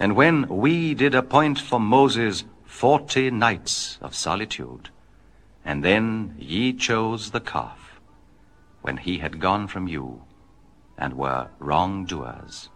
And when we did appoint for Moses 40 nights of solitude, and then ye chose the calf, when he had gone from you, and were wrongdoers.